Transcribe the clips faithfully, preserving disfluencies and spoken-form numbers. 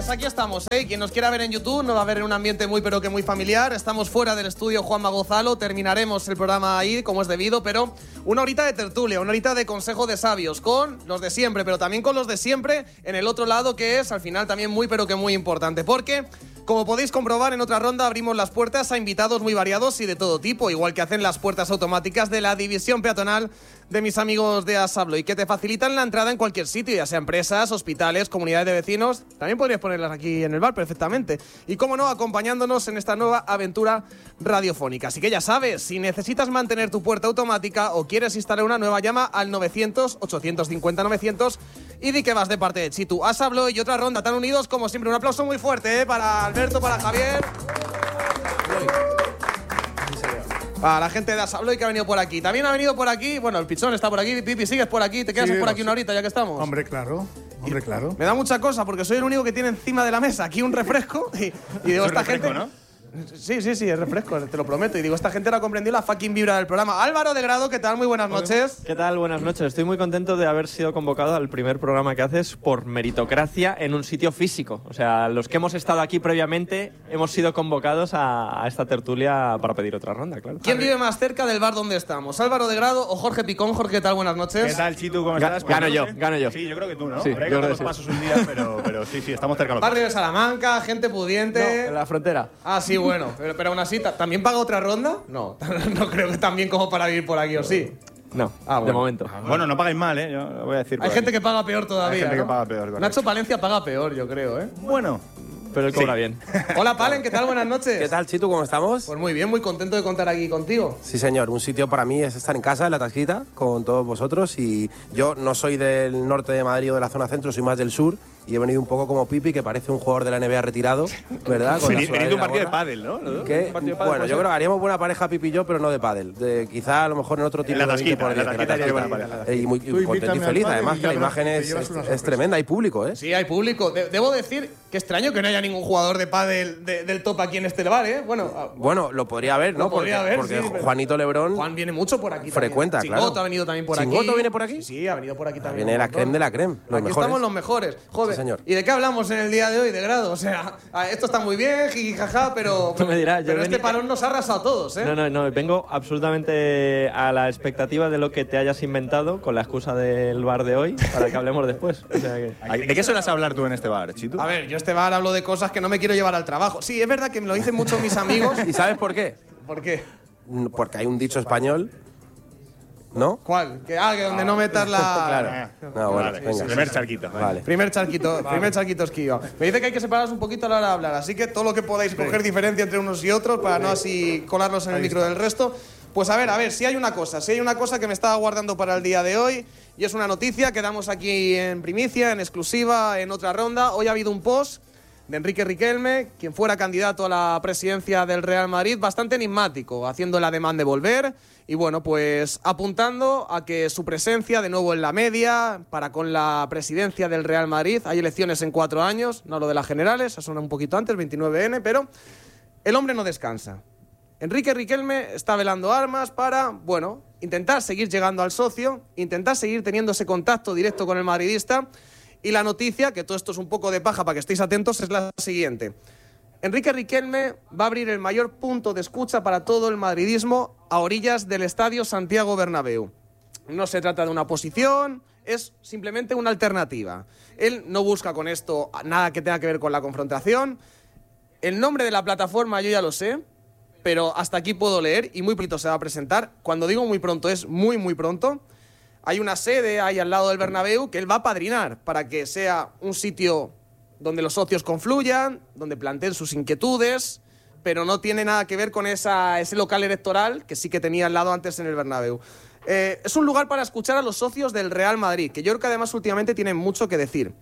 Pues aquí estamos, ¿eh? Quien nos quiera ver en YouTube nos va a ver en un ambiente muy pero que muy familiar. Estamos fuera del estudio Juanma Gonzalo, terminaremos el programa ahí como es debido, pero una horita de tertulia, una horita de consejo de sabios con los de siempre, pero también con los de siempre en el otro lado, que es al final también muy pero que muy importante, porque como podéis comprobar, en otra ronda abrimos las puertas a invitados muy variados y de todo tipo, igual que hacen las puertas automáticas de la división peatonal de mis amigos de Asablo, y que te facilitan la entrada en cualquier sitio, ya sea empresas, hospitales, comunidades de vecinos. También podrías ponerlas aquí en el bar perfectamente. Y cómo no, acompañándonos en esta nueva aventura radiofónica. Así que ya sabes, si necesitas mantener tu puerta automática o quieres instalar una nueva, llama al novecientos, ochocientos cincuenta, novecientos y di que vas de parte de Chitu. Asablo y otra ronda tan unidos como siempre. Un aplauso muy fuerte, ¿eh? Para Alberto, para Javier. Para la gente de Asablo y que ha venido por aquí. También ha venido por aquí, bueno, el Pichón está por aquí. Pipi, sigues por aquí, te quedas sí, por aquí una horita ya que estamos. Hombre, claro, hombre, claro. Me da mucha cosa porque soy el único que tiene encima de la mesa aquí un refresco y, y digo, esta refresco, gente… ¿no? Sí, sí, sí, es refresco, te lo prometo. Y digo, esta gente no ha comprendido la fucking vibra del programa. Álvaro de Grado, ¿qué tal? Muy buenas noches. ¿Qué tal? Buenas noches. Estoy muy contento de haber sido convocado al primer programa que haces por meritocracia en un sitio físico. O sea, los que hemos estado aquí previamente hemos sido convocados a, a esta tertulia para pedir otra ronda, claro. ¿Quién vive más cerca del bar donde estamos? ¿Álvaro de Grado o Jorge Picón? Jorge, ¿qué tal? Buenas noches. ¿Qué tal, Chitu? ¿Cómo estás? Gano yo, gano yo. Sí, yo creo que tú, ¿no? Sí, Habrá que yo dar creo los que sí. pasos un día, pero, pero sí, sí, estamos cerca de los Barrio de Salamanca, gente pudiente… No, en la frontera. Ah, sí, bueno, pero, pero aún así, ¿también paga otra ronda? No, no creo que tan bien como para vivir por aquí, ¿o sí? No, Ah, bueno. de momento. Bueno, no pagáis mal, ¿eh? Yo lo voy a decir. Hay por gente aquí. que paga peor todavía, Hay gente ¿no? que paga peor, correcto. Nacho Palencia paga peor, yo creo, ¿eh? Bueno, Pero él cobra Sí. bien. Hola, Palen, ¿qué tal? Buenas noches. ¿Qué tal, Chitu? ¿Cómo estamos? Pues muy bien, muy contento de contar aquí contigo. Sí, señor. Un sitio para mí es estar en casa, en la Tasquita, con todos vosotros. Y yo no soy del norte de Madrid o de la zona centro, soy más del sur. Y he venido un poco como Pipi, que parece un jugador de la N B A retirado, ¿verdad? Con la venid sudadera de un y la partido de gorra. pádel, ¿no? ¿No? Que, Un partido de pádel, bueno, puede yo ser. creo que haríamos buena pareja Pipi y yo, pero no de pádel. De, quizá a lo mejor en otro tipo En la de veinte tasquita, por en la diez, tasquita haría buena tasquita. pareja. Y muy Tú contento y invítame al feliz. pádel Además y que la ya imagen verás, te es, llevas es, una es sorpresa. tremenda, hay público, ¿eh? Sí, hay público. De- debo decir que extraño que no haya ningún jugador de pádel de- del top aquí en este bar, ¿eh? Bueno, ah, Bueno, lo podría haber, ¿no? Lo podría porque haber, porque sí, pero- Juanito Lebrón Juan viene mucho por aquí. frecuenta, también. claro. Chingoto ha venido también por aquí. ¿Chingoto viene por aquí? Sí, sí, ha venido por aquí también. Viene un la montón. creme de la creme, los Aquí mejores. estamos los mejores. Joder. Sí, señor. ¿Y de qué hablamos en el día de hoy, de Grado? O sea, ah, esto está muy bien, jiji, jaja, pero, Tú me dirás, yo pero este venía- parón nos ha arrasado a todos, ¿eh? No, no, no, vengo absolutamente a la expectativa de lo que te hayas inventado con la excusa del bar de hoy para que hablemos después. O sea que… ¿De qué sueles hablar tú en este bar, Chitu? A ver, yo este bar hablo de cosas que no me quiero llevar al trabajo. Sí, es verdad que me lo dicen mucho mis amigos. ¿Y sabes por qué? ¿Por qué? Porque hay un dicho español, ¿no? ¿Cuál? Que, ah, que donde no metas la… Claro. No, bueno, Vale, venga. primer charquito. Vale. Primer charquito, primer charquito esquiva. Me dice que hay que separarse un poquito a la hora de hablar, así que todo lo que podáis coger diferencia entre unos y otros para no así colarlos en el micro del resto. Pues a ver, a ver, si hay una cosa, si hay una cosa que me estaba guardando para el día de hoy y es una noticia que damos aquí en primicia, en exclusiva, en otra ronda. Hoy ha habido un post de Enrique Riquelme, quien fuera candidato a la presidencia del Real Madrid, bastante enigmático, haciendo el ademán de volver y bueno, pues apuntando a que su presencia de nuevo en la media para con la presidencia del Real Madrid. Hay elecciones en cuatro años, no lo de las generales, eso suena un poquito antes, veintinueve ene, pero el hombre no descansa. Enrique Riquelme está velando armas para, bueno, intentar seguir llegando al socio, intentar seguir teniendo ese contacto directo con el madridista. Y la noticia, que todo esto es un poco de paja para que estéis atentos, es la siguiente. Enrique Riquelme va a abrir el mayor punto de escucha para todo el madridismo a orillas del estadio Santiago Bernabéu. No se trata de una oposición, es simplemente una alternativa. Él no busca con esto nada que tenga que ver con la confrontación. El nombre de la plataforma yo ya lo sé, pero hasta aquí puedo leer y muy pronto se va a presentar. Cuando digo muy pronto es muy, muy pronto. Hay una sede ahí al lado del Bernabéu que él va a padrinar para que sea un sitio donde los socios confluyan, donde planteen sus inquietudes, pero no tiene nada que ver con esa, ese local electoral que sí que tenía al lado antes en el Bernabéu. Eh, es un lugar para escuchar a los socios del Real Madrid, que yo creo que además últimamente tienen mucho que decir.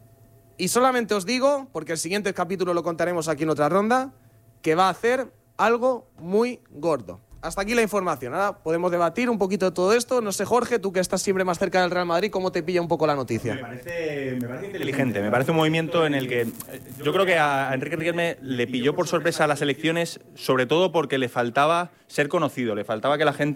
Y solamente os digo, porque el siguiente capítulo lo contaremos aquí en otra ronda, que va a hacer algo muy gordo. Hasta aquí la información. Ahora podemos debatir un poquito de todo esto. No sé, Jorge, tú que estás siempre más cerca del Real Madrid, ¿cómo te pilla un poco la noticia? Me parece, me parece inteligente, me parece un movimiento en el que eh, yo creo que a Enrique Riquelme le pilló por sorpresa las elecciones, sobre todo porque le faltaba ser conocido, le faltaba que la gente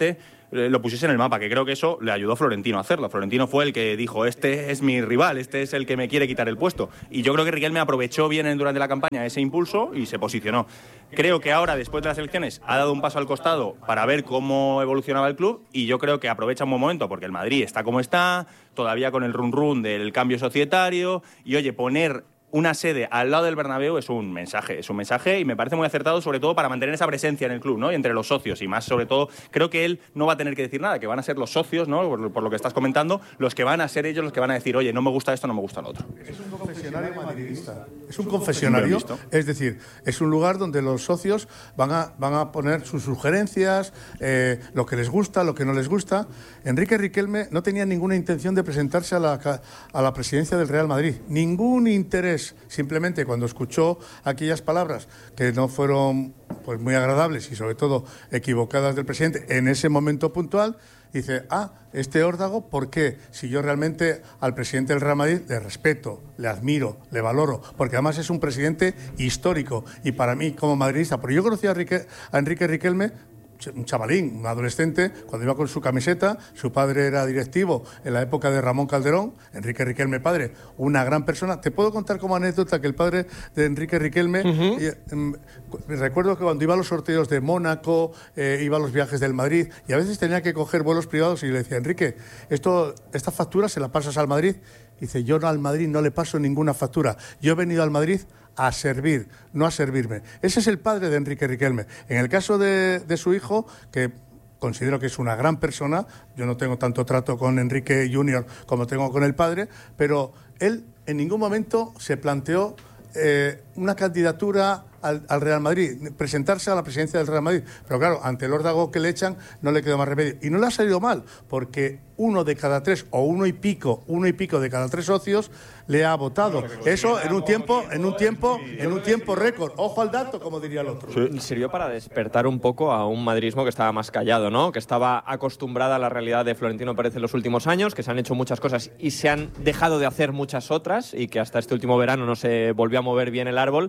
eh, lo pusiese en el mapa, que creo que eso le ayudó a Florentino a hacerlo. Florentino fue el que dijo, este es mi rival, este es el que me quiere quitar el puesto. Y yo creo que Riquelme aprovechó bien en, durante la campaña ese impulso y se posicionó. Creo que ahora, después de las elecciones, ha dado un paso al costado para ver cómo evolucionaba el club y yo creo que aprovecha un buen momento porque el Madrid está como está, todavía con el run run del cambio societario y, oye, poner una sede al lado del Bernabéu es un mensaje, es un mensaje y me parece muy acertado, sobre todo para mantener esa presencia en el club, ¿no? Y entre los socios y más, sobre todo, creo que él no va a tener que decir nada, que van a ser los socios, ¿no? Por, por lo que estás comentando, los que van a ser ellos los que van a decir, oye, no me gusta esto, no me gusta lo otro. Es un confesionario madridista. Es un confesionario, es decir, es un lugar donde los socios van a, van a poner sus sugerencias, eh, lo que les gusta, lo que no les gusta. Enrique Riquelme no tenía ninguna intención de presentarse a la, a la presidencia del Real Madrid, ningún interés. Simplemente cuando escuchó aquellas palabras que no fueron pues muy agradables y sobre todo equivocadas del presidente en ese momento puntual, dice, ah, este órdago, ¿por qué? Si yo realmente al presidente del Real Madrid le respeto, le admiro, le valoro, porque además es un presidente histórico y para mí como madridista, porque yo conocí a Enrique, a Enrique Riquelme, un chavalín, un adolescente, cuando iba con su camiseta, su padre era directivo en la época de Ramón Calderón, Enrique Riquelme padre, una gran persona. Te puedo contar como anécdota que el padre de Enrique Riquelme, uh-huh. eh, eh, recuerdo que cuando iba a los sorteos de Mónaco, eh, iba a los viajes del Madrid y a veces tenía que coger vuelos privados y le decía, Enrique, esto, esta factura se la pasas al Madrid. Dice, yo al Madrid no le paso ninguna factura, yo he venido al Madrid a servir, no a servirme. Ese es el padre de Enrique Riquelme. En el caso de, de su hijo, que considero que es una gran persona, yo no tengo tanto trato con Enrique junior como tengo con el padre, pero él en ningún momento se planteó eh, una candidatura al, al Real Madrid, presentarse a la presidencia del Real Madrid. Pero claro, ante el órdago que le echan, no le quedó más remedio. Y no le ha salido mal, porque uno de cada tres, o uno y pico, uno y pico de cada tres socios le ha votado. Eso en un tiempo, en un tiempo, en un tiempo récord. Ojo al dato, como diría el otro. Sí. Sirvió para despertar un poco a un madridismo que estaba más callado, ¿no? Que estaba acostumbrada a la realidad de Florentino Pérez en los últimos años, que se han hecho muchas cosas y se han dejado de hacer muchas otras, y que hasta este último verano no se volvió a mover bien el árbol.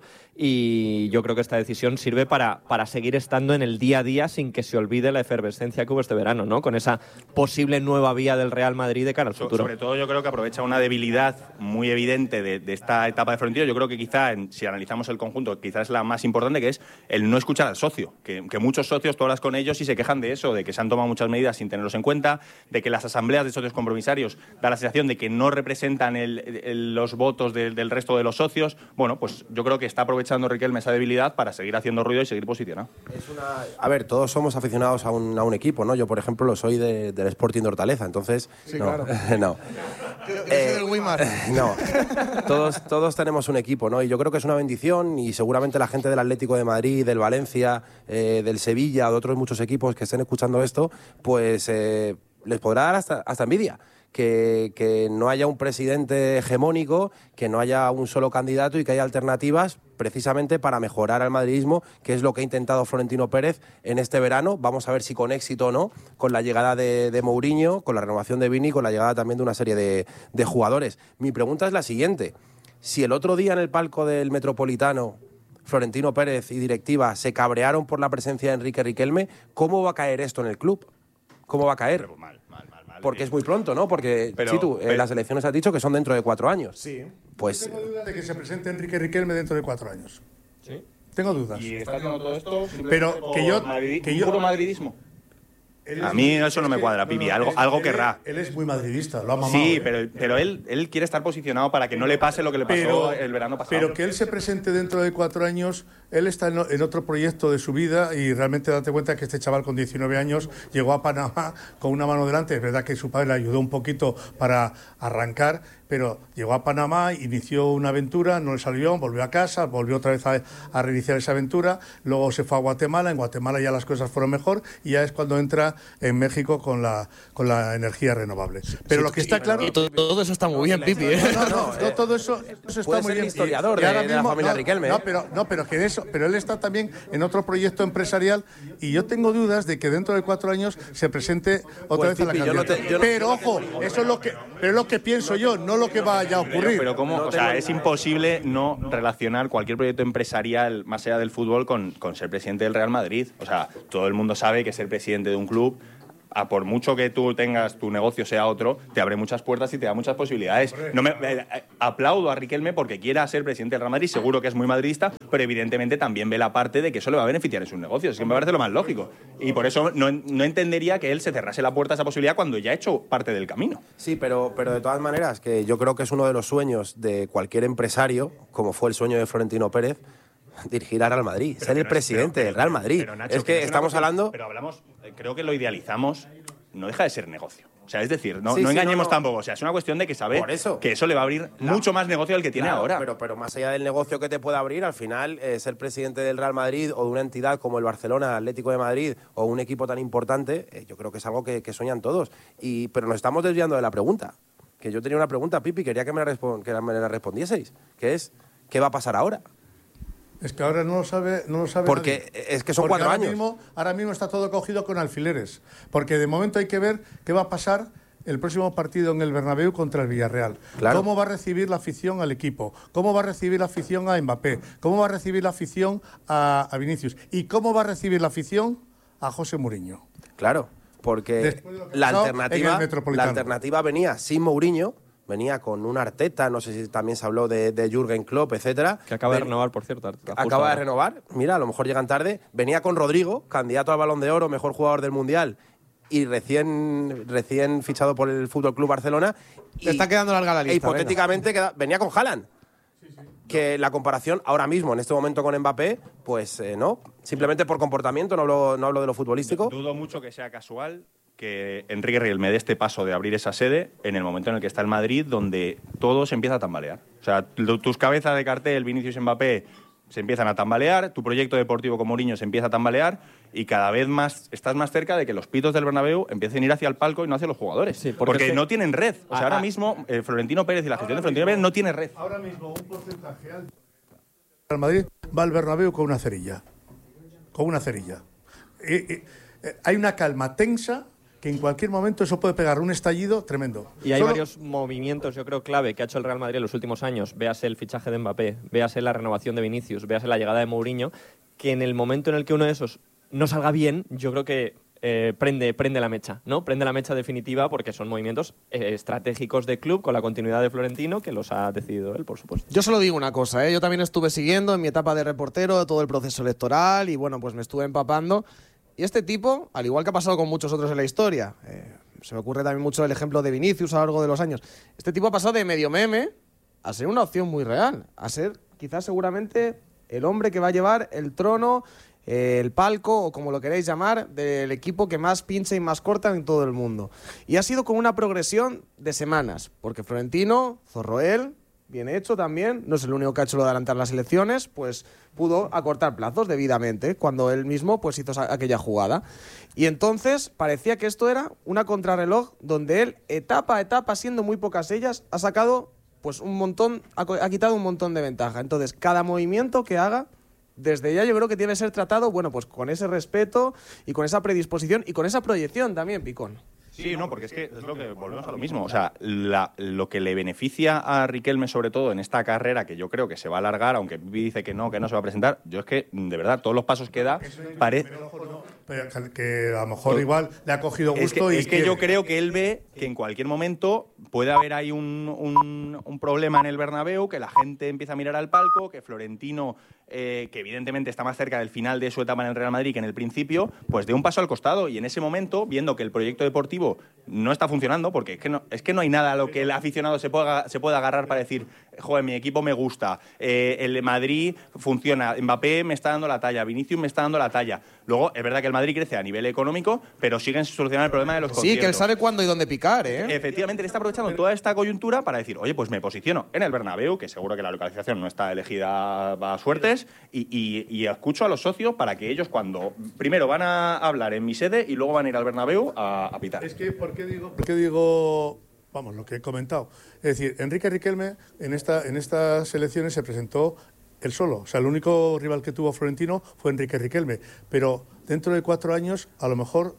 Y yo creo que esta decisión sirve para, para seguir estando en el día a día sin que se olvide la efervescencia que hubo este verano, ¿no? Con esa posible nueva vía del Real Madrid de cara al futuro. Sobre todo yo creo que aprovecha una debilidad muy evidente de, de esta etapa de Florentino. Yo creo que quizá, en, si analizamos el conjunto, quizás es la más importante, que es el no escuchar al socio. Que, que muchos socios, tú hablas con ellos y se quejan de eso, de que se han tomado muchas medidas sin tenerlos en cuenta, de que las asambleas de socios compromisarios da la sensación de que no representan el, el, los votos de, del resto de los socios. Bueno, pues yo creo que está aprovechando Riquelme esa debilidad para seguir haciendo ruido y seguir posicionado. Es una... A ver, todos somos aficionados a un, a un equipo, ¿no? Yo, por ejemplo, lo soy de, del Sporting de Hortaleza, entonces... Sí, no, claro. no. Yo, yo eh, soy del Weimar. No, todos, todos tenemos un equipo, ¿no? Y yo creo que es una bendición y seguramente la gente del Atlético de Madrid, del Valencia, eh, del Sevilla, de otros muchos equipos que estén escuchando esto, pues eh, les podrá dar hasta, hasta envidia. Que, que no haya un presidente hegemónico, que no haya un solo candidato y que haya alternativas precisamente para mejorar al madridismo, que es lo que ha intentado Florentino Pérez en este verano. Vamos a ver si con éxito o no, con la llegada de, de Mourinho, con la renovación de Vini, con la llegada también de una serie de, de jugadores. Mi pregunta es la siguiente. Si el otro día en el palco del Metropolitano Florentino Pérez y directiva se cabrearon por la presencia de Enrique Riquelme, ¿cómo va a caer esto en el club? ¿Cómo va a caer? Pero mal, mal, mal, mal. Porque es muy pronto, ¿no? Porque, pero, Chitu, pero, eh, las elecciones has dicho que son dentro de cuatro años. Sí. Pues... Tengo dudas de que se presente Enrique Riquelme dentro de cuatro años. ¿Sí? Tengo dudas. ¿Y está haciendo todo esto Pero que yo... Madrid, que yo puro madridismo? A mí eso no me cuadra, Pipi, algo, él, algo él, querrá. Él es muy madridista, lo ha mamado. Sí, ¿eh? pero, pero él, él quiere estar posicionado para que no le pase lo que le pasó pero, el verano pasado. Pero que él se presente dentro de cuatro años, él está en, en otro proyecto de su vida y realmente date cuenta que este chaval con diecinueve años llegó a Panamá con una mano delante. Es verdad que su padre le ayudó un poquito para arrancar, pero llegó a Panamá, inició una aventura, no le salió, volvió a casa, volvió otra vez a, a reiniciar esa aventura, luego se fue a Guatemala, en Guatemala ya las cosas fueron mejor y ya es cuando entra en México con la, con la energía renovable. Pero sí, lo que está claro... Y todo, todo eso está muy bien, Pipi. ¿eh? No, no, no, no, todo eso, eso está muy bien. Historiador y, y de, de mismo, la familia no, Riquelme. No, pero, no pero, que eso, pero él está también en otro proyecto empresarial y yo tengo dudas de que dentro de cuatro años se presente otra pues, vez a la Pipi, candidatura. No te, no, pero, ojo, eso es lo que, pero es lo que pienso yo, no lo que vaya a ocurrir. Pero, pero ¿cómo? No o sea, es imposible no relacionar cualquier proyecto empresarial más allá del fútbol con, con ser presidente del Real Madrid. O sea, todo el mundo sabe que ser presidente de un club a por mucho que tú tengas, tu negocio sea otro, te abre muchas puertas y te da muchas posibilidades. No me, eh, aplaudo a Riquelme porque quiera ser presidente del Real Madrid, seguro que es muy madridista, pero evidentemente también ve la parte de que eso le va a beneficiar en sus negocios. Es que me parece lo más lógico. Y por eso no, no entendería que él se cerrase la puerta a esa posibilidad cuando ya ha hecho parte del camino. Sí, pero, pero de todas maneras, que yo creo que es uno de los sueños de cualquier empresario, como fue el sueño de Florentino Pérez, dirigir al Real Madrid, Pero ser el no es- presidente pero- del Real Madrid. pero, Nacho, es que, es una estamos cuestión- hablando... Pero hablamos, eh, creo que lo idealizamos, no deja de ser negocio. O sea, es decir, no, Sí, no sí, engañemos no, no. tampoco. O sea, es una cuestión de que sabe Por eso. que eso le va a abrir mucho más negocio del que tiene Claro, ahora. Pero, pero más allá del negocio que te pueda abrir, al final, eh, ser presidente del Real Madrid o de una entidad como el Barcelona, Atlético de Madrid o un equipo tan importante, eh, yo creo que es algo que, que sueñan todos. Y, pero nos estamos desviando de la pregunta. Que yo tenía una pregunta, Pipi, quería que me la, respon- que me la respondieseis, que es, ¿qué va a pasar ahora? Es que ahora no lo sabe, no lo sabe Porque nadie. es que son Porque cuatro ahora años. Mismo, ahora mismo está todo cogido con alfileres. Porque de momento hay que ver qué va a pasar el próximo partido en el Bernabéu contra el Villarreal. Claro. ¿Cómo va a recibir la afición al equipo? ¿Cómo va a recibir la afición a Mbappé? ¿Cómo va a recibir la afición a, a Vinicius? ¿Y cómo va a recibir la afición a José Mourinho? Claro, porque Después de lo que la ha pasado en alternativa, el Metropolitano. la alternativa venía sin Mourinho, venía con un Arteta, no sé si también se habló de, de Jürgen Klopp, etcétera. Que acaba de Ven- renovar, por cierto. Arteta, justo Acaba de ahora. renovar, mira, a lo mejor llegan tarde. Venía con Rodrigo, candidato al Balón de Oro, mejor jugador del Mundial, y recién, recién fichado por el Fútbol Club Barcelona. Te está quedando larga la E lista. hipotéticamente queda- venía con Haaland. Que la comparación ahora mismo, en este momento con Mbappé, pues eh, no. Simplemente por comportamiento, no hablo, no hablo de lo futbolístico. Dudo mucho que sea casual que Enrique Riquelme dé este paso de abrir esa sede en el momento en el que está el Madrid, donde todo se empieza a tambalear. O sea, tu- tus cabezas de cartel, Vinicius, Mbappé, se empiezan a tambalear, tu proyecto deportivo con Mourinho se empieza a tambalear y cada vez más estás más cerca de que los pitos del Bernabéu empiecen a ir hacia el palco y no hacia los jugadores. Sí, porque porque es que- no tienen red. O sea, Ah, ahora ah. mismo eh, Florentino Pérez y la gestión de Florentino Pérez no tiene red. Ahora mismo un porcentaje alto. El Madrid va al Bernabéu con una cerilla. Con una cerilla. Eh, eh, eh, hay una calma tensa que en cualquier momento eso puede pegar un estallido tremendo. Y hay Solo- varios movimientos, yo creo, clave que ha hecho el Real Madrid en los últimos años. Véase el fichaje de Mbappé, véase la renovación de Vinicius, véase la llegada de Mourinho, que en el momento en el que uno de esos no salga bien, yo creo que eh, prende, prende la mecha, ¿no? Prende la mecha definitiva porque son movimientos eh, estratégicos de club con la continuidad de Florentino, que los ha decidido él, por supuesto. Yo solo digo una cosa, ¿eh? Yo también estuve siguiendo en mi etapa de reportero todo el proceso electoral y bueno, pues me estuve empapando. Y este tipo, al igual que ha pasado con muchos otros en la historia, eh, se me ocurre también mucho el ejemplo de Vinicius a lo largo de los años, este tipo ha pasado de medio meme a ser una opción muy real, a ser quizás seguramente el hombre que va a llevar el trono, eh, el palco o como lo queréis llamar, del equipo que más pincha y más corta en todo el mundo. Y ha sido con una progresión de semanas, porque Florentino, Zorroel, bien hecho también, no es el único que ha hecho lo de adelantar las elecciones, pues pudo acortar plazos debidamente cuando él mismo pues hizo esa- aquella jugada. Y entonces parecía que esto era una contrarreloj donde él, etapa a etapa, siendo muy pocas ellas, ha sacado pues un montón, ha, co- ha quitado un montón de ventaja. Entonces, cada movimiento que haga, desde ya yo creo que debe ser tratado, bueno, pues con ese respeto y con esa predisposición y con esa proyección también, Picón. Sí, no, porque es que es lo que volvemos a lo mismo. O sea, la- lo que le beneficia a Riquelme, sobre todo en esta carrera, que yo creo que se va a alargar, aunque Pipi dice que no, que no se va a presentar, yo es que, de verdad, todos los pasos que da, parece. Pero que- que a lo mejor igual le ha cogido Es gusto que, y es que quiere. yo creo que él ve que en cualquier momento puede haber ahí un, un- un problema en el Bernabéu, que la gente empieza a mirar al palco, que Florentino, eh, que evidentemente está más cerca del final de su etapa en el Real Madrid que en el principio, pues dé un paso al costado y en ese momento, viendo que el proyecto deportivo no está funcionando, porque es que no, es que no hay nada a lo que el aficionado se pueda, se pueda agarrar para decir, joder, mi equipo me gusta, eh, el de Madrid funciona, Mbappé me está dando la talla, Vinicius me está dando la talla. Luego, es verdad que el Madrid crece a nivel económico, pero siguen sin solucionar el problema de los Sí, conciertos. que él sabe cuándo y dónde picar, ¿eh? Efectivamente, le está aprovechando toda esta coyuntura para decir, oye, pues me posiciono en el Bernabéu, que seguro que la localización no está elegida a suertes, y, y- y escucho a los socios para que ellos cuando primero van a hablar en mi sede y luego van a ir al Bernabéu a, a pitar. Es que, ¿por qué digo, por qué digo, vamos, lo que he comentado? Es decir, Enrique Riquelme en, esta, en estas elecciones se presentó él solo. O sea, el único rival que tuvo Florentino fue Enrique Riquelme. Pero dentro de cuatro años, a lo mejor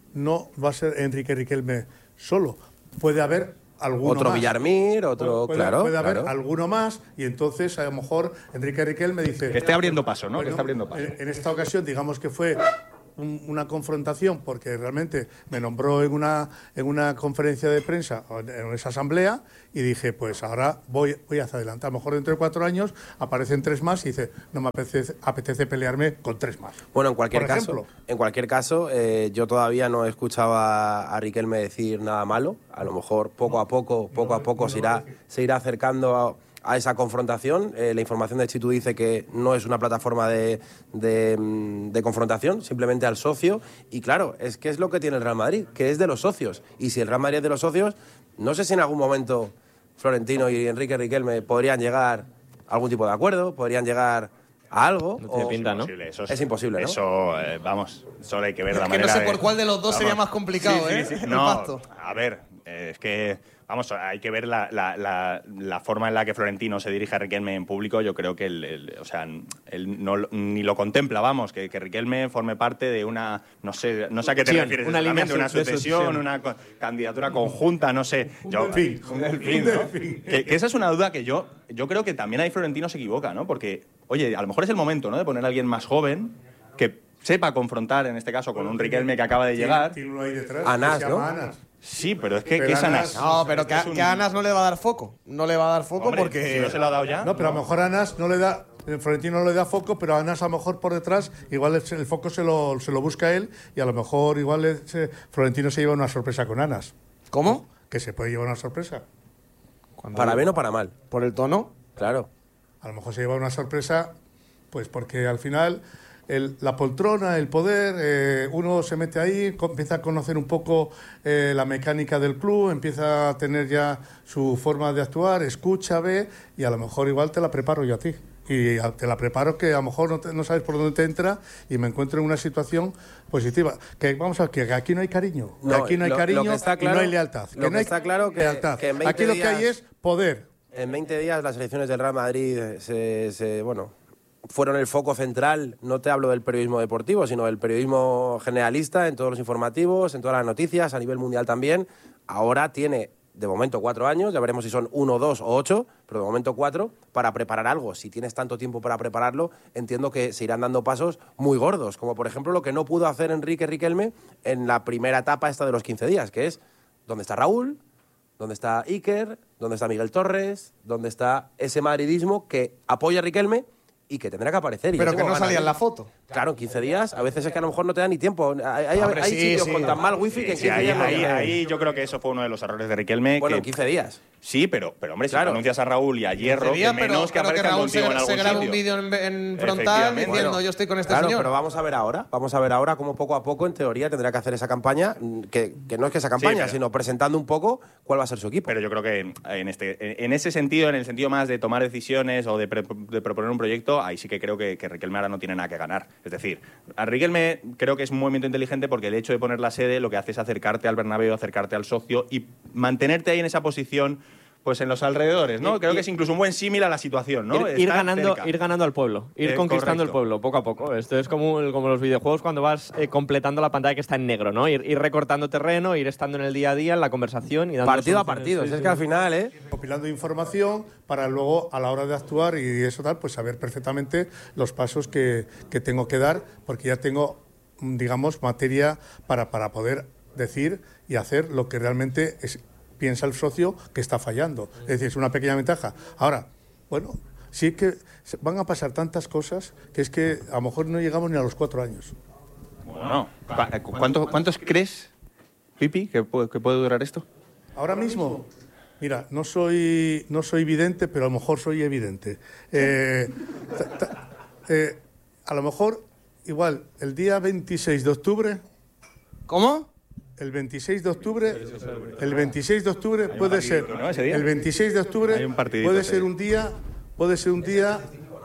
no va a ser Enrique Riquelme solo. Puede haber alguno Otro más. Villarmir, otro, Puede, claro. puede haber claro. alguno más y entonces a lo mejor Enrique Riquelme dice... Que esté abriendo paso, ¿no? Bueno, que esté abriendo paso. En, en esta ocasión, digamos que fue un, una confrontación porque realmente me nombró en una, en una conferencia de prensa, en esa asamblea, y dije, pues ahora voy, voy hacia adelante. A lo mejor dentro de cuatro años aparecen tres más y dice, no me apetece, apetece pelearme con tres más. Bueno, en cualquier Por caso, ejemplo. en cualquier caso eh, yo todavía no he escuchado a, a Riquelme decir nada malo. A lo mejor poco a poco, poco a poco se irá, se irá acercando a, a esa confrontación. Eh, la información de Chitu dice que no es una plataforma de, de, de confrontación, simplemente al socio. Y claro, es que es lo que tiene el Real Madrid, que es de los socios. Y si el Real Madrid es de los socios, no sé si en algún momento Florentino y Enrique Riquelme podrían llegar a algún tipo de acuerdo, podrían llegar a algo. No tiene o- pinta, ¿no? Imposible, eso Es imposible, ¿no? Eso, eh, vamos, solo hay que ver la Es que manera no sé de- por cuál de los dos sería más complicado, Sí, sí, ¿eh? sí. El No, pacto. a ver, eh, es que, vamos, hay que ver la, la, la, la forma en la que Florentino se dirige a Riquelme en público. Yo creo que él, él, o sea, él no, lo- ni lo contempla, vamos, que, que Riquelme forme parte de una, no sé, no sé a qué te Sucesión, refieres una línea exactamente, una de sucesión, sucesión. una co- candidatura conjunta, no sé. Yo, delfín, un un delfín, ¿no? delfín. Que, que esa es una duda que yo, yo creo que también ahí Florentino se equivoca, ¿no? Porque, oye, a lo mejor es el momento, ¿no?, de poner a alguien más joven que sepa confrontar, en este caso, con un Riquelme que acaba de llegar. Tiene uno ahí detrás. Anas, que se llama ¿no? Anas. Sí, pero es que, Pero ¿qué es Anas- Anas? No, pero que, Es un- que a Anas no le va a dar foco. No le va a dar foco Hombre, porque. si no se lo ha dado ya. No, pero a lo mejor a Anas no le da, eh, Florentino no le da foco, pero a Anas a lo mejor por detrás, igual el, el foco se lo, se lo busca él y a lo mejor igual le- se- Florentino se lleva una sorpresa con Anas. ¿Cómo? Que se puede llevar una sorpresa. Para bien o para mal. Por el tono. Claro. A lo mejor se lleva una sorpresa, pues porque al final el- la poltrona, el poder, eh, uno se mete ahí, co- empieza a conocer un poco eh, la mecánica del club, empieza a tener ya su forma de actuar, escucha, ve, y a lo mejor igual te la preparo yo a ti. Y a- te la preparo que a lo mejor no, te- no sabes por dónde te entra y me encuentro en una situación positiva. Que vamos a ver, que aquí no hay cariño, que No, aquí no hay lo- lo cariño que está y claro- no hay lealtad. lo que no hay está claro que- lealtad. que en veinte aquí lo que hay días- es poder. En veinte días las elecciones del Real Madrid se, se- bueno, fueron el foco central, no te hablo del periodismo deportivo, sino del periodismo generalista en todos los informativos, en todas las noticias, a nivel mundial también. Ahora tiene, de momento, cuatro años, ya veremos si son uno, dos o ocho, pero de momento cuatro, para preparar algo. Si tienes tanto tiempo para prepararlo, entiendo que se irán dando pasos muy gordos, como por ejemplo lo que no pudo hacer Enrique Riquelme en la primera etapa esta de los quince días, que es ¿dónde está Raúl? ¿Dónde está Iker? ¿Dónde está Miguel Torres? ¿Dónde está ese madridismo que apoya a Riquelme y que tendrá que aparecer? Y yo Pero que tengo no ganas, salía en ¿eh? la foto. Claro, en quince días, a veces es que a lo mejor no te da ni tiempo. Hay, hay- Hombre, hay sí, sitios sí. con tan mal wifi que en Sí, quince ahí, días no ahí, llegan. ahí yo creo que eso fue uno de los errores de Riquelme. Bueno, que- en quince días. Sí, pero, pero hombre, Claro. si anuncias a Raúl y a Hierro, Sería, que menos pero, que pero que aparezcan Raúl se, contigo en se algún graba un sitio. vídeo en, en frontal Efectivamente. diciendo Bueno, yo estoy con este Claro, señor. pero vamos a ver ahora, vamos a ver ahora cómo poco a poco, en teoría, tendrá que hacer esa campaña, mm, que, que no es que esa campaña, pero- sino presentando un poco cuál va a ser su equipo. Pero yo creo que en, este, en ese sentido, en el sentido más de tomar decisiones o de, pre- de proponer un proyecto, ahí sí que creo que, que Riquelme ahora no tiene nada que ganar. Es decir, a Riquelme creo que es un movimiento inteligente porque el hecho de poner la sede lo que hace es acercarte al Bernabéu, acercarte al socio y mantenerte ahí en esa posición, pues en los alrededores, ¿no? Y- Creo y- que es incluso un buen símil a la situación, ¿no? Ir, ir Estar ganando, cerca. ir ganando al pueblo, ir Eh, conquistando el correcto. pueblo, poco a poco. Esto es como, el- como los videojuegos cuando vas eh, completando la pantalla que está en negro, ¿no? Ir, ir recortando terreno, ir estando en el día a día, en la conversación y dando Partido a soluciones. partido. Sí, es sí. que al final, ¿eh? Compilando información para luego, a la hora de actuar y eso tal, pues saber perfectamente los pasos que, que tengo que dar, porque ya tengo, mm, digamos, materia para, para poder decir y hacer lo que realmente es, piensa el socio que está fallando. Es decir, es una pequeña ventaja. Ahora, bueno, sí que se- van a pasar tantas cosas que es que a lo mejor no llegamos ni a los cuatro años. Bueno, ¿cu- ¿cuánto- ¿cuántos crees, Pipi, que puede, que puede durar esto? Ahora mismo, mira, no soy, no soy vidente, pero a lo mejor soy evidente. Eh, ta- ta- eh, a lo mejor, igual, el día veintiséis de octubre, ¿Cómo? el veintiséis de octubre, el veintiséis de octubre puede partidito, ser, ¿no? Ese día. el veintiséis de Hay octubre un partidito puede ese ser día. un día, puede ser un día,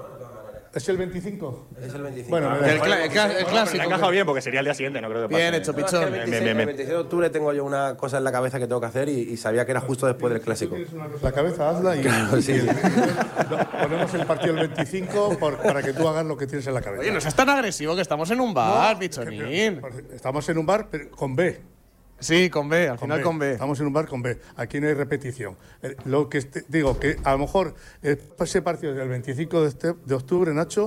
¿es el veinticinco? Es el veinticinco. Bueno, me da El, igual. cla- el cla- el Te ha clásico. encajado bien porque sería el día siguiente, no creo que pase. Bien hecho, No, es que pichón. el veintiséis, Bien, bien, bien. el veintiséis de octubre tengo yo una cosa en la cabeza que tengo que hacer y, y sabía que era justo después del clásico. La cabeza hazla y, Claro, sí. y el- lo- ponemos el partido el veinticinco por- para que tú hagas lo que tienes en la cabeza. Oye, no seas tan agresivo que estamos en un bar, pichonín. Estamos en un bar pero con B. Sí, con B, al final con B. Estamos en un bar con B. Aquí no hay repetición. Eh, Lo que este- digo, que a lo mejor eh, ese partido del veinticinco de, este- de octubre, Nacho,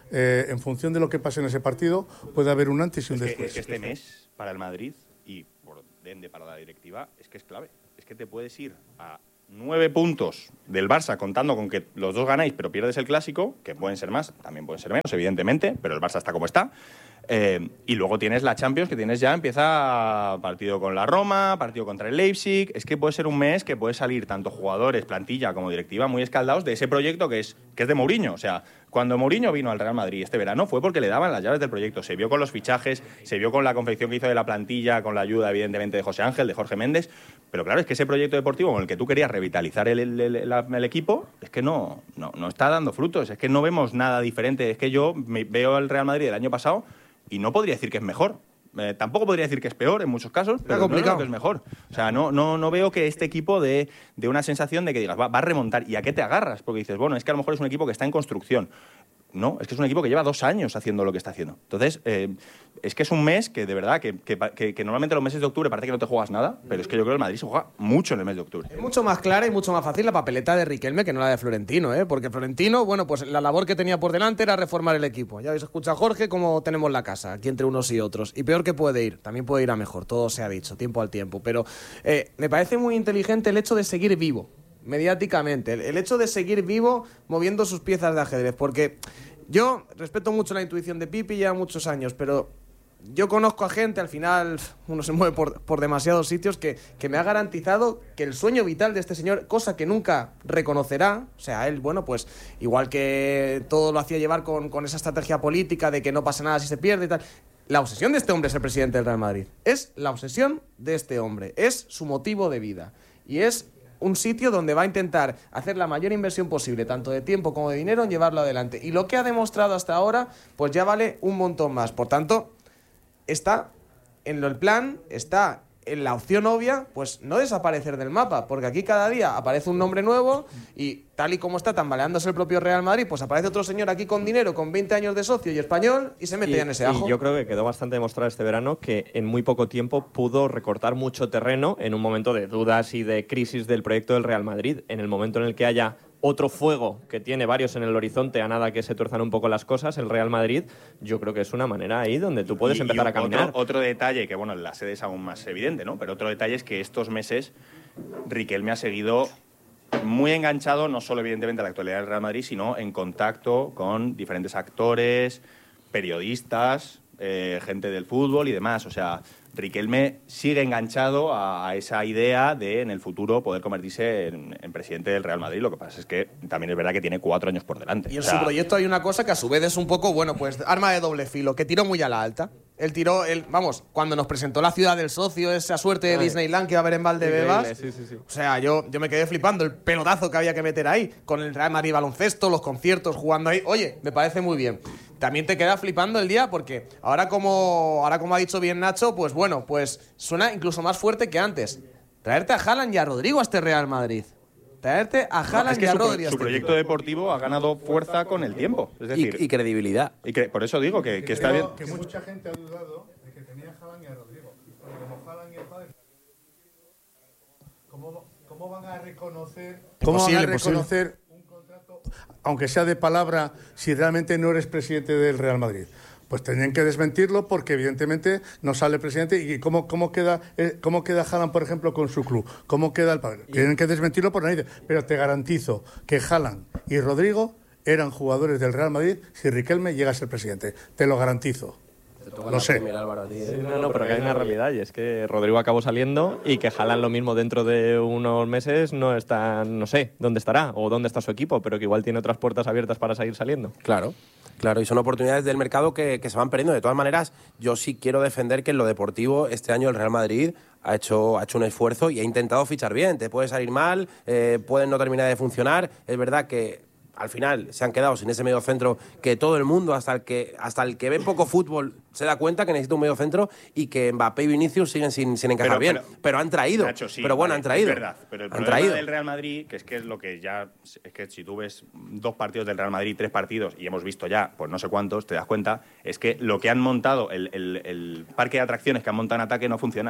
eh, en función de lo que pase en ese partido, puede haber un antes y un es que, después. Es que este mes, para el Madrid y por ende para la directiva, es que es clave. Es que te puedes ir a nueve puntos del Barça, contando con que los dos ganáis, pero pierdes el Clásico, que pueden ser más, también pueden ser menos, evidentemente, pero el Barça está como está. Eh, y luego tienes la Champions, que tienes ya, empieza partido con la Roma, partido contra el Leipzig. Es que puede ser un mes que puede salir tanto jugadores, plantilla como directiva muy escaldados de ese proyecto que es, que es de Mourinho. O sea, cuando Mourinho vino al Real Madrid este verano fue porque le daban las llaves del proyecto. Se vio con los fichajes, se vio con la confección que hizo de la plantilla, con la ayuda evidentemente de José Ángel, de Jorge Méndez. Pero claro, es que ese proyecto deportivo con el que tú querías revitalizar el, el, el, el, el equipo, es que no, no, no está dando frutos. Es que no vemos nada diferente. Es que yo me, veo el Real Madrid del año pasado y no podría decir que es mejor. Eh, tampoco podría decir que es peor en muchos casos, pero no creo que es mejor. O sea, no, no, no veo que este equipo dé de una sensación de que digas, va, va a remontar. ¿Y a qué te agarras? Porque dices, bueno, es que a lo mejor es un equipo que está en construcción. No, es que es un equipo que lleva dos años haciendo lo que está haciendo. Entonces, eh, es que es un mes que, de verdad, que, que, que, que normalmente los meses de octubre parece que no te juegas nada, pero es que yo creo que el Madrid se juega mucho en el mes de octubre. Es mucho más clara y mucho más fácil la papeleta de Riquelme que no la de Florentino, ¿eh? Porque Florentino, bueno, pues la labor que tenía por delante era reformar el equipo. Ya habéis escuchado a Jorge cómo tenemos la casa, aquí entre unos y otros. Y peor que puede ir, también puede ir a mejor, todo se ha dicho, tiempo al tiempo. Pero eh, me parece muy inteligente el hecho de seguir vivo, mediáticamente. El, el hecho de seguir vivo moviendo sus piezas de ajedrez, porque yo respeto mucho la intuición de Pipi ya muchos años, pero yo conozco a gente, al final uno se mueve por, por demasiados sitios, que, que me ha garantizado que el sueño vital de este señor, cosa que nunca reconocerá, o sea, él, bueno, pues igual que todo lo hacía llevar con, con esa estrategia política de que no pasa nada si se pierde y tal, la obsesión de este hombre es el presidente del Real Madrid. Es la obsesión de este hombre, es su motivo de vida y es un sitio donde va a intentar hacer la mayor inversión posible, tanto de tiempo como de dinero, en llevarlo adelante. Y lo que ha demostrado hasta ahora, pues ya vale un montón más. Por tanto, está en el plan, está en la opción obvia, pues no desaparecer del mapa, porque aquí cada día aparece un nombre nuevo y tal y como está tambaleándose el propio Real Madrid, pues aparece otro señor aquí con dinero, con veinte años de socio y español, y se mete y, ya en ese ajo. Y yo creo que quedó bastante demostrado este verano que en muy poco tiempo pudo recortar mucho terreno en un momento de dudas y de crisis del proyecto del Real Madrid. En el momento en el que haya otro fuego, que tiene varios en el horizonte, a nada que se tuerzan un poco las cosas, el Real Madrid, yo creo que es una manera ahí donde tú puedes y, empezar y a caminar. Otro, otro detalle, que bueno, en la sede es aún más evidente, ¿no? Pero otro detalle es que estos meses Riquelme ha seguido muy enganchado, no solo evidentemente a la actualidad del Real Madrid, sino en contacto con diferentes actores, periodistas, eh, gente del fútbol y demás. O sea, Riquelme sigue enganchado a, a esa idea de en el futuro poder convertirse en, en presidente del Real Madrid. Lo que pasa es que también es verdad que tiene cuatro años por delante. Y en o sea, su proyecto hay una cosa que a su vez es un poco, bueno, pues arma de doble filo, que tiró muy a la alta. Él tiró, él, vamos, cuando nos presentó la ciudad del socio, esa suerte de Ay. Disneyland que iba a haber en Valdebebas. Sí, sí, sí. O sea, yo, yo me quedé flipando el pelotazo que había que meter ahí, con el Real Madrid baloncesto, los conciertos, jugando ahí. Oye, me parece muy bien. También te queda flipando el día porque ahora como, ahora como ha dicho bien Nacho, pues bueno, pues suena incluso más fuerte que antes. Traerte a Haaland y a Rodrigo a este Real Madrid. Traerte a Haaland no, es que y a su, Rodri. Su este proyecto tipo. deportivo ha ganado fuerza con el tiempo. Es decir, y, y credibilidad. Y que, por eso digo que, que está Creo bien. Que mucha gente ha dudado de que tenía a Haaland y a Rodrigo. Porque como Haaland y el padre, ¿cómo, cómo van a reconocer, cómo Posible, van a reconocer un contrato, aunque sea de palabra, si realmente no eres presidente del Real Madrid? Pues tenían que desmentirlo porque evidentemente no sale presidente. ¿Y cómo, cómo queda eh, cómo queda Haaland, por ejemplo, con su club? ¿Cómo queda el padre? Tienen que desmentirlo por nadie. Pero te garantizo que Haaland y Rodrigo eran jugadores del Real Madrid si Riquelme llega a ser presidente. Te lo garantizo. Lo sé. Sí, no, no, pero que hay una realidad y es que Rodrigo acabó saliendo y que Haaland lo mismo dentro de unos meses no está, no sé dónde estará o dónde está su equipo, pero que igual tiene otras puertas abiertas para seguir saliendo. Claro, claro, y son oportunidades del mercado que, que se van perdiendo. De todas maneras, yo sí quiero defender que en lo deportivo este año el Real Madrid ha hecho, ha hecho un esfuerzo y ha intentado fichar bien. Te puede salir mal, eh, pueden no terminar de funcionar. Es verdad que al final se han quedado sin ese medio centro que todo el mundo, hasta el que hasta el que ve poco fútbol, se da cuenta que necesita un medio centro y que Mbappé y Vinicius siguen sin, sin encajar pero, bien. Pero, pero han traído. Nacho, sí, pero bueno, vale, han traído. Es verdad, pero el han problema traído. del Real Madrid, que es que es lo que ya... Es que si tú ves dos partidos del Real Madrid, tres partidos, y hemos visto ya, pues no sé cuántos, te das cuenta, es que lo que han montado, el, el, el parque de atracciones que han montado en ataque no funciona.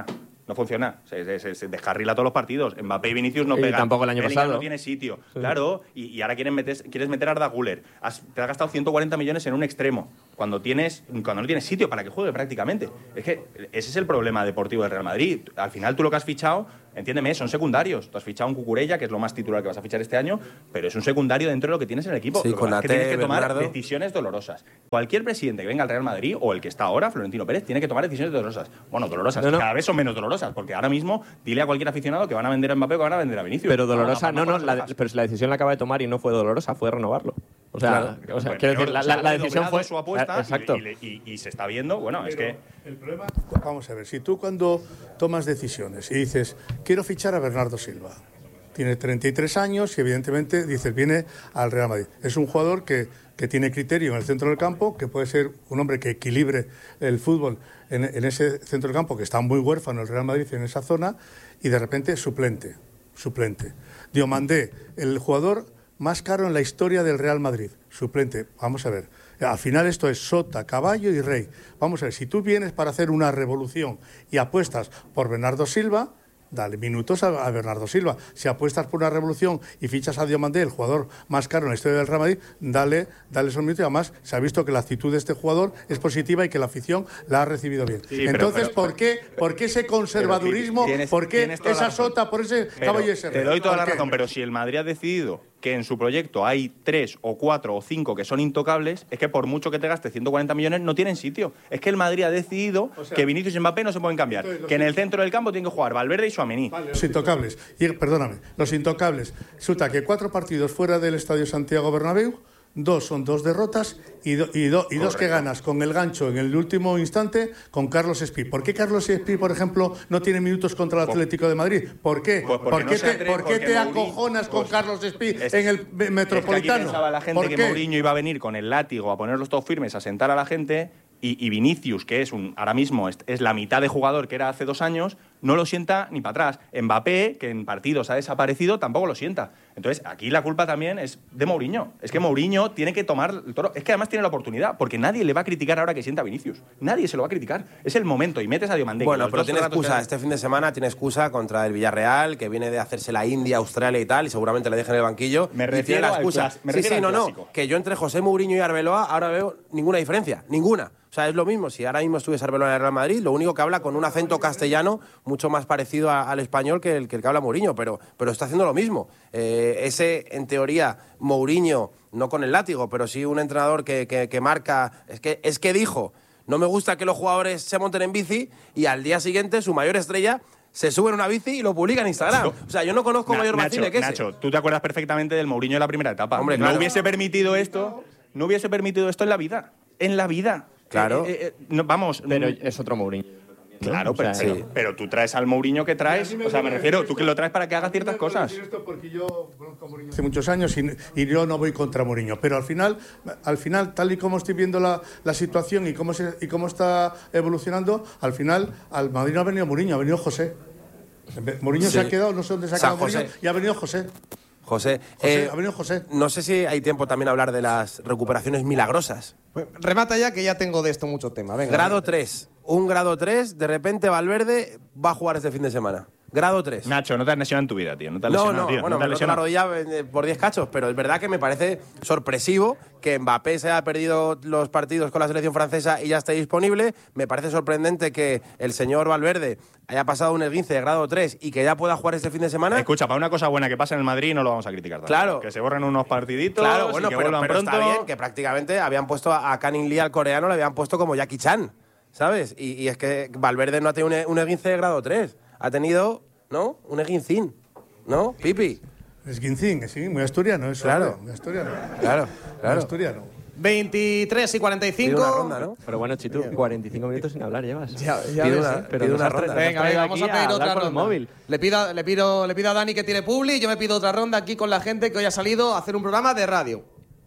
No funciona. Se, se, se, se descarrila todos los partidos. Mbappé y Vinicius no y pegan. tampoco el año Bellingham pasado. no tiene sitio. Sí. Claro, y, y ahora quieren meter, quieres meter a Arda Güler. Has, te has gastado ciento cuarenta millones en un extremo, cuando, tienes, cuando no tienes sitio para que juegue prácticamente. Es que ese es el problema deportivo del Real Madrid. Al final tú lo que has fichado, entiéndeme, son secundarios. Tú has fichado un Cucurella, que es lo más titular que vas a fichar este año, pero es un secundario dentro de lo que tienes en el equipo. Sí, lo que con pasa es que Ate, tienes que tomar Bernardo. decisiones dolorosas. Cualquier presidente que venga al Real Madrid, o el que está ahora, Florentino Pérez, tiene que tomar decisiones dolorosas. Bueno, dolorosas. No, no. Cada vez son menos dolorosas, porque ahora mismo dile a cualquier aficionado que van a vender a Mbappé o que van a vender a Vinicius. Pero dolorosa, no, no, no la, pero si la decisión la acaba de tomar y no fue dolorosa, fue renovarlo. O sea, claro, o sea bueno, quiero decir, la, la, la decisión fue su apuesta. Exacto. Y, y, y, y se está viendo, bueno, pero es que el problema, vamos a ver, si tú cuando tomas decisiones y dices, quiero fichar a Bernardo Silva, tiene treinta y tres años y evidentemente dices, viene al Real Madrid. Es un jugador que, que tiene criterio en el centro del campo, que puede ser un hombre que equilibre el fútbol en, en ese centro del campo, que está muy huérfano el Real Madrid en esa zona, y de repente suplente, suplente. Diomandé, el jugador más caro en la historia del Real Madrid, suplente. Vamos a ver, al final esto es sota, caballo y rey. Vamos a ver, si tú vienes para hacer una revolución y apuestas por Bernardo Silva, dale minutos a, a Bernardo Silva. Si apuestas por una revolución y fichas a Diomandé, el jugador más caro en la historia del Real Madrid, dale, dale esos minutos. Y además se ha visto que la actitud de este jugador es positiva y que la afición la ha recibido bien. Sí, Entonces, pero, pero, ¿por, qué, ¿por qué ese conservadurismo? Tienes, ¿Por qué esa sota? ¿Por ese pero, caballo y ese rey? Te doy toda la qué? razón, pero si el Madrid ha decidido que en su proyecto hay tres o cuatro o cinco que son intocables, es que por mucho que te gastes ciento cuarenta millones no tienen sitio. Es que el Madrid ha decidido o sea, que Vinicius y Mbappé no se pueden cambiar, que en el centro del campo tienen que jugar Valverde y Tchouaméni. Vale, los intocables, y, perdóname, los intocables. Resulta que cuatro partidos fuera del Estadio Santiago Bernabéu, dos son dos derrotas y, do, y, do, y dos que ganas con el gancho en el último instante con Carlos Espí. ¿Por qué Carlos Espí, por ejemplo, no tiene minutos contra el Atlético de Madrid? ¿Por qué? Pues ¿Por qué no te, ¿por qué te acojonas con pues, Carlos Espí es, en el Metropolitano? Es que aquí pensaba la gente que Mourinho iba a venir con el látigo a ponerlos todos firmes, a sentar a la gente. Y, y Vinicius, que es un ahora mismo es, es la mitad de jugador que era hace dos años, no lo sienta ni para atrás. Mbappé, que en partidos ha desaparecido, tampoco lo sienta. Entonces, aquí la culpa también es de Mourinho. Es que Mourinho tiene que tomar el toro. Es que además tiene la oportunidad, porque nadie le va a criticar ahora que sienta a Vinicius. Nadie se lo va a criticar. Es el momento. Y metes a Diomandé. Bueno, pero tiene excusa. Que... Este fin de semana tiene excusa contra el Villarreal, que viene de hacerse la India, Australia y tal, y seguramente le dejen el banquillo. Me refiero a la excusa. Me sí, sí, no, clásico. no. Que yo entre José Mourinho y Arbeloa ahora veo ninguna diferencia. Ninguna. O sea, es lo mismo. Si ahora mismo estuviese Arbeloa en el Real Madrid, lo único que habla con un acento castellano mucho más parecido a, al español que el, que el que habla Mourinho, pero, pero está haciendo lo mismo. Eh, ese, en teoría, Mourinho, no con el látigo, pero sí un entrenador que, que, que marca... Es que, es que dijo, no me gusta que los jugadores se monten en bici, y al día siguiente su mayor estrella se sube en una bici y lo publica en Instagram. O sea, yo no conozco Na, mayor Nacho, vacile que ese. Nacho, tú te acuerdas perfectamente del Mourinho de la primera etapa. Hombre, no claro. hubiese permitido esto, no hubiese permitido esto en la vida. En la vida. Claro. Eh, eh, no, vamos. Pero es otro Mourinho. Claro, pero, o sea, pero, sí. pero tú traes al Mourinho que traes, o sea, me refiero, tú que lo traes para que haga ciertas cosas. Esto porque yo conozco a Mourinho hace muchos años y, y yo no voy contra Mourinho, pero al final, al final, tal y como estoy viendo la, la situación y cómo se, y cómo está evolucionando, al final al Madrid no ha venido Mourinho, ha venido José. Mourinho sí. se ha quedado, no sé dónde se ha quedado Mourinho, y ha venido José. José, José eh, ha venido José. No sé si hay tiempo también a hablar de las recuperaciones milagrosas. Pues remata ya, que ya tengo de esto mucho tema. Venga, grado tres. Un grado tres, de repente Valverde va a jugar este fin de semana. Grado tres. Nacho, no te has lesionado en tu vida, tío. No te has no, lesionado, no, tío. bueno, no te me has roto la rodilla por diez cachos, pero es verdad que me parece sorpresivo que Mbappé se haya perdido los partidos con la selección francesa y ya esté disponible. Me parece sorprendente que el señor Valverde haya pasado un esguince de grado tres y que ya pueda jugar este fin de semana. Escucha, para una cosa buena que pasa en el Madrid no lo vamos a criticar tanto. Claro. Que se borren unos partiditos, claro, bueno, y que pero, vuelvan pero pronto. está bien que prácticamente habían puesto a Canning Lee, al coreano, le habían puesto como Jackie Chan, ¿sabes? Y, y es que Valverde no ha tenido un, un esguince de grado tres. Ha tenido, ¿no? Un esguincín, ¿no? Pipi. Esguincín, sí, muy asturiano eso. Claro. Muy asturiano. Claro, claro. Muy asturiano. veintitrés y cuarenta y cinco. Pide una ronda, ¿no? Pero bueno, Chitu, cuarenta y cinco minutos sin hablar llevas. Ya, ya Pide ves, una, ¿eh? pero Pide una una ronda. ronda. Venga, venga, vamos a pedir otra ronda. Móvil. Le pido, le, pido, le pido a Dani que tiene publi y yo me pido otra ronda aquí con la gente que hoy ha salido a hacer un programa de radio.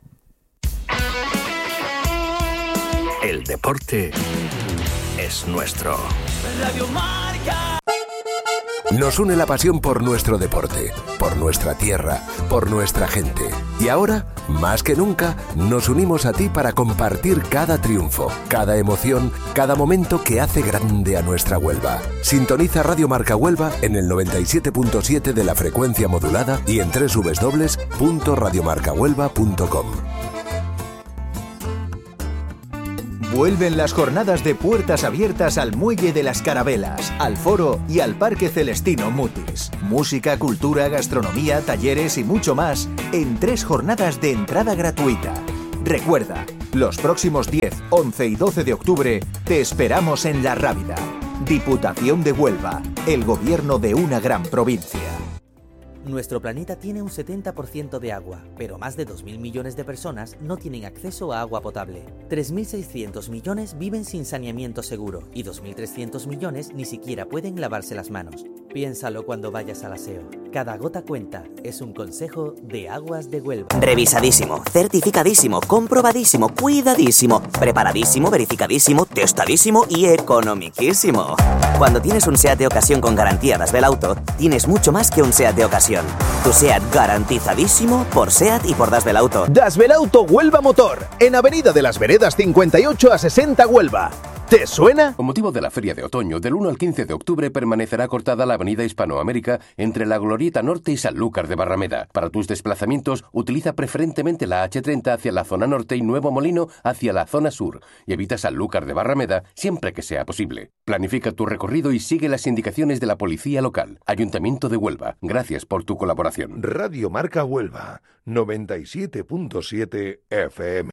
El deporte es nuestro. Radio Marca. Nos une la pasión por nuestro deporte, por nuestra tierra, por nuestra gente. Y ahora, más que nunca, nos unimos a ti para compartir cada triunfo, cada emoción, cada momento que hace grande a nuestra Huelva. Sintoniza Radio Marca Huelva en el noventa y siete punto siete de la frecuencia modulada y en doble u doble u doble u punto radio marca huelva punto com. Vuelven las jornadas de puertas abiertas al Muelle de las Carabelas, al Foro y al Parque Celestino Mutis. Música, cultura, gastronomía, talleres y mucho más en tres jornadas de entrada gratuita. Recuerda, los próximos diez, once y doce de octubre te esperamos en La Rábida. Diputación de Huelva, el gobierno de una gran provincia. Nuestro planeta tiene un setenta por ciento de agua, pero más de dos mil millones de personas no tienen acceso a agua potable. tres mil seiscientos millones viven sin saneamiento seguro y dos mil trescientos millones ni siquiera pueden lavarse las manos. Piénsalo cuando vayas al aseo. Cada gota cuenta. Es un consejo de Aguas de Huelva. Revisadísimo, certificadísimo, comprobadísimo, cuidadísimo, preparadísimo, verificadísimo, testadísimo y economiquísimo. Cuando tienes un SEAT de ocasión con garantía Das Belauto, tienes mucho más que un SEAT de ocasión. Tu SEAT garantizadísimo por SEAT y por Das Belauto. Das Belauto Huelva Motor, en Avenida de las Veredas cincuenta y ocho a sesenta Huelva. ¿Te suena? Con motivo de la Feria de Otoño, del uno al quince de octubre permanecerá cortada la avenida Hispanoamérica entre la Glorieta Norte y Sanlúcar de Barrameda. Para tus desplazamientos, utiliza preferentemente la hache treinta hacia la zona norte y Nuevo Molino hacia la zona sur, y evita Sanlúcar de Barrameda siempre que sea posible. Planifica tu recorrido y sigue las indicaciones de la policía local. Ayuntamiento de Huelva, gracias por tu colaboración. Radio Marca Huelva, noventa y siete punto siete F M.